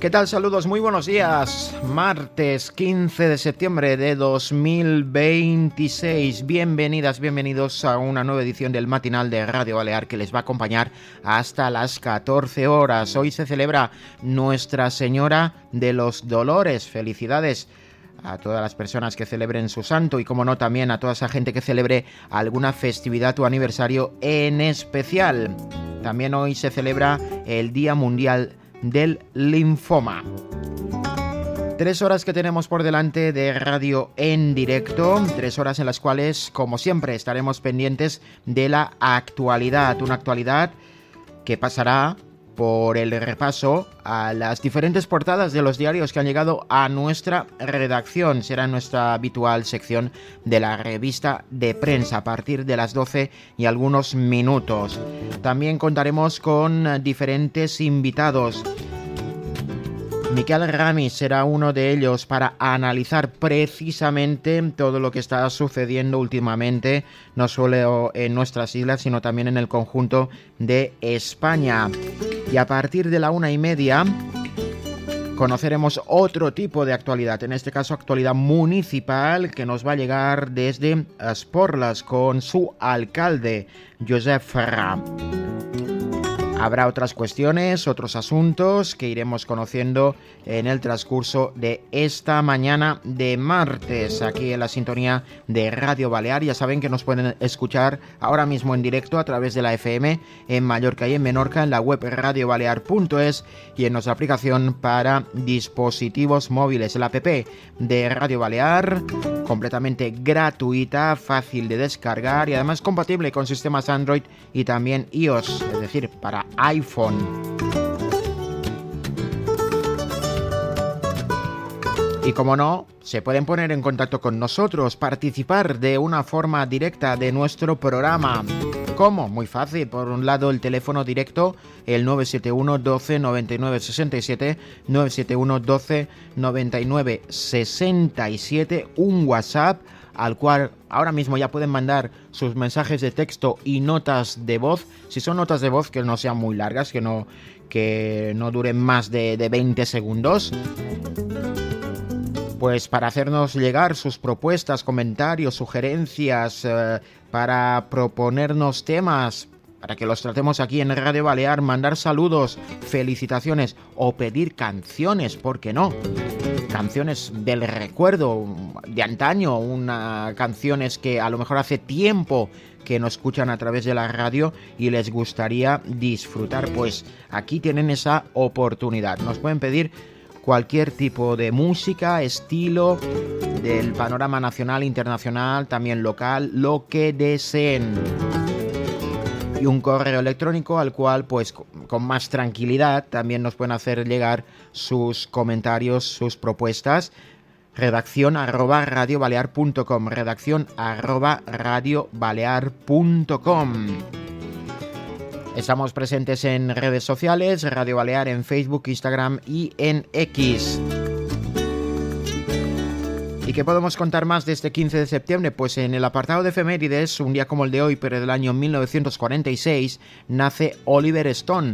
¿Qué tal? Saludos, muy buenos días. Martes 15 de septiembre de 2026. Bienvenidas, bienvenidos a una nueva edición del matinal de Radio Balear que les va a acompañar hasta las 14 horas. Hoy se celebra Nuestra Señora de los Dolores. Felicidades a todas las personas que celebren su santo y, como no, también a toda esa gente que celebre alguna festividad o aniversario en especial. También hoy se celebra el Día Mundial del Linfoma. 3 horas que tenemos por delante de radio en directo, 3 horas en las cuales, como siempre, estaremos pendientes de la actualidad, una actualidad que pasará por el repaso a las diferentes portadas de los diarios que han llegado a nuestra redacción. Será nuestra habitual sección de la revista de prensa a partir de las 12 y algunos minutos. También contaremos con diferentes invitados. Miquel Ramis será uno de ellos para analizar precisamente todo lo que está sucediendo últimamente, no solo en nuestras islas, sino también en el conjunto de España. Y a partir de la 1:30 conoceremos otro tipo de actualidad, en este caso actualidad municipal, que nos va a llegar desde Esporles con su alcalde, Josep Ferrà. Habrá otras cuestiones, otros asuntos que iremos conociendo en el transcurso de esta mañana de martes, aquí en la sintonía de Radio Balear. Ya saben que nos pueden escuchar ahora mismo en directo a través de la FM en Mallorca y en Menorca, en la web radiobalear.es y en nuestra aplicación para dispositivos móviles, la app de Radio Balear, completamente gratuita, fácil de descargar y además compatible con sistemas Android y también iOS, es decir, para iPhone. Y como no, se pueden poner en contacto con nosotros, participar de una forma directa de nuestro programa. ¿Cómo? Muy fácil. Por un lado, el teléfono directo, el 971 12 99 67, 971 12 99 67, un WhatsApp al cual ahora mismo ya pueden mandar sus mensajes de texto y notas de voz. Si son notas de voz, que no sean muy largas, que no duren más de 20 segundos. Pues para hacernos llegar sus propuestas, comentarios, sugerencias, para proponernos temas, para que los tratemos aquí en Radio Balear, mandar saludos, felicitaciones o pedir canciones, ¿por qué no? Canciones del recuerdo, de antaño, canciones que a lo mejor hace tiempo que no escuchan a través de la radio y les gustaría disfrutar, pues aquí tienen esa oportunidad. Nos pueden pedir cualquier tipo de música, estilo, del panorama nacional, internacional, también local, lo que deseen. Y un correo electrónico al cual, pues, con más tranquilidad también nos pueden hacer llegar sus comentarios, sus propuestas. redaccion@radiobalear.com, redaccion@radiobalear.com. Estamos presentes en redes sociales, Radio Balear en Facebook, Instagram y en X. ¿Y qué podemos contar más de este 15 de septiembre? Pues en el apartado de efemérides, un día como el de hoy, pero del año 1946, nace Oliver Stone,